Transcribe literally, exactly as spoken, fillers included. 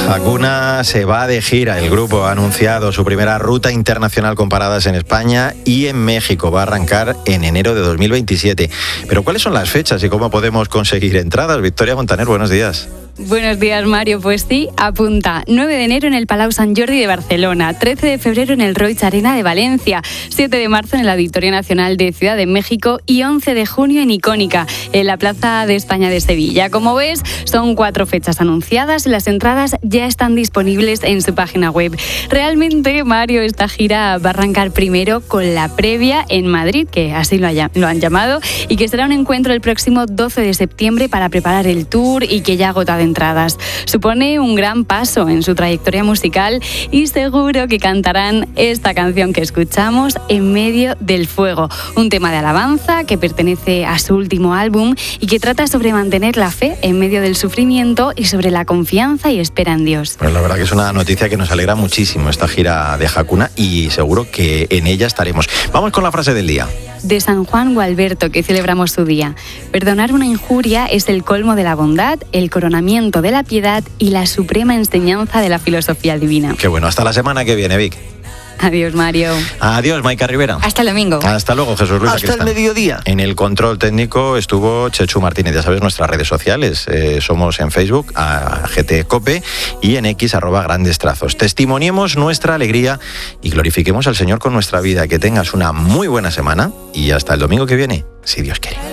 Hakuna se va de gira. El grupo ha anunciado su primera ruta internacional con paradas en España y en México. Va a arrancar en enero de dos mil veintisiete. Pero ¿cuáles son las fechas y cómo podemos conseguir entradas? Victoria Montaner, buenos días. Buenos días, Mario. Pues sí, apunta. nueve de enero en el Palau Sant Jordi de Barcelona, trece de febrero en el Roig Arena de Valencia, siete de marzo en el Auditorio Nacional de Ciudad de México y once de junio en Icónica, en la Plaza de España de Sevilla. Como ves, son cuatro fechas anunciadas y las entradas ya están disponibles en su página web. Realmente, Mario, esta gira va a arrancar primero con la previa en Madrid, que así lo, haya, lo han llamado, y que será un encuentro el próximo doce de septiembre para preparar el tour y que ya ha agotado entradas. Supone un gran paso en su trayectoria musical y seguro que cantarán esta canción que escuchamos, En medio del fuego, un tema de alabanza que pertenece a su último álbum y que trata sobre mantener la fe en medio del sufrimiento y sobre la confianza y espera en Dios. Pues la verdad que es una noticia que nos alegra muchísimo, esta gira de Hakuna, y seguro que en ella estaremos. Vamos con la frase del día. De San Juan Gualberto, que celebramos su día. Perdonar una injuria es el colmo de la bondad, el coronamiento de la piedad y la suprema enseñanza de la filosofía divina. Qué bueno, hasta la semana que viene, Vic. Adiós, Mario. Adiós, Maika Rivera. Hasta el domingo. Hasta luego, Jesús Luis. Hasta el mediodía. En el control técnico estuvo Chechu Martínez. Ya sabes, nuestras redes sociales. Eh, somos en Facebook, a G T Cope, y en X, arroba Grandes Trazos. Testimoniemos nuestra alegría y glorifiquemos al Señor con nuestra vida. Que tengas una muy buena semana y hasta el domingo que viene, si Dios quiere.